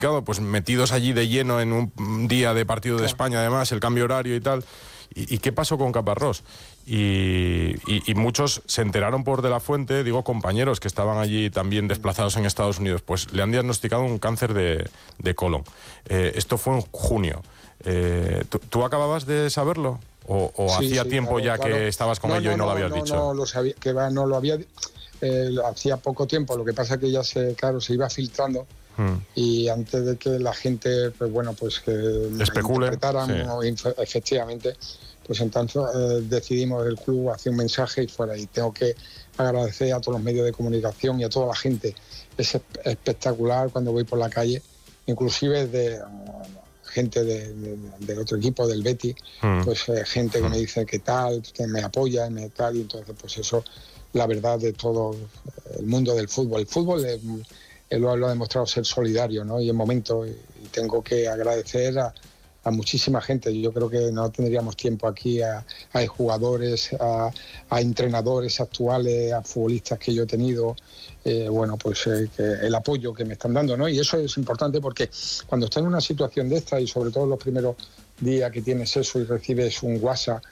pues metidos allí de lleno en un día de partido de España, además, el cambio horario y tal. ¿Y qué pasó con Caparrós? Y muchos se enteraron por De la Fuente, digo, compañeros que estaban allí también desplazados en Estados Unidos, pues le han diagnosticado un cáncer de colon. Esto fue en junio. ¿Tú acababas de saberlo? ¿O sí, hacía tiempo claro, ya que estabas con ello y no lo habías dicho? No, lo sabía, que va, no lo había... hacía poco tiempo, lo que pasa es que ya se iba filtrando. Y antes de que la gente, pues bueno, pues que especule, efectivamente, pues entonces decidimos el club hacer un mensaje y fuera. Y tengo que agradecer a todos los medios de comunicación y a toda la gente. Es espectacular cuando voy por la calle, inclusive de gente del otro equipo, del Betis, pues gente que me dice que tal, que me apoya, y tal, y entonces pues eso, la verdad de todo el mundo del fútbol. El fútbol lo ha demostrado ser solidario, ¿no? Y en momentos, y tengo que agradecer a muchísima gente. Yo creo que no tendríamos tiempo aquí a jugadores, a entrenadores actuales, a futbolistas que yo he tenido, bueno, pues el apoyo que me están dando, ¿no? Y eso es importante porque cuando estás en una situación de esta y sobre todo los primeros días que tienes eso y recibes un WhatsApp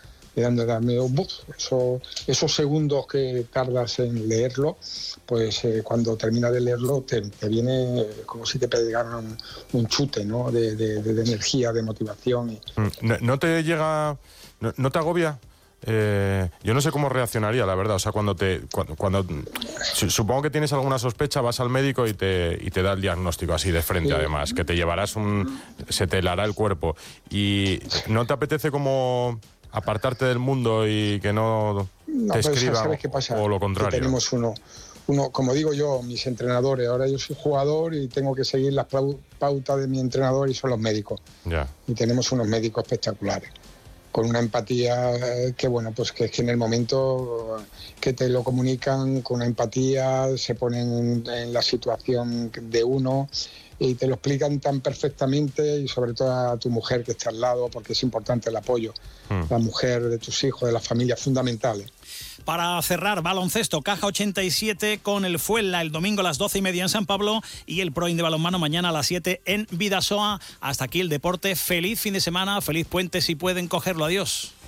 esos segundos que tardas en leerlo, pues cuando terminas de leerlo te viene como si te pegaran un chute, ¿no? de energía, de motivación. ¿No te llega, no te agobia? Yo no sé cómo reaccionaría, la verdad. O sea, cuando supongo que tienes alguna sospecha, vas al médico y te da el diagnóstico así de frente, además, que te llevarás se te helará el cuerpo. ¿Y no te apetece como apartarte del mundo y que no te escriban, ¿sabes qué pasa? o lo contrario? Que tenemos uno, como digo yo, mis entrenadores. Ahora yo soy jugador y tengo que seguir las pautas de mi entrenador y son los médicos. Ya. Y tenemos unos médicos espectaculares, con una empatía que, bueno, pues que es que en el momento que te lo comunican, con una empatía, se ponen en la situación de uno y te lo explican tan perfectamente, y sobre todo a tu mujer que está al lado, porque es importante el apoyo. La mujer de tus hijos, de la familia, fundamental. Para cerrar, baloncesto, Caja 87 con el Fuenla el domingo a las 12:30 en San Pablo y el Proin de balonmano mañana a las 7 en Bidasoa. Hasta aquí el deporte. Feliz fin de semana, feliz puente si pueden cogerlo. Adiós.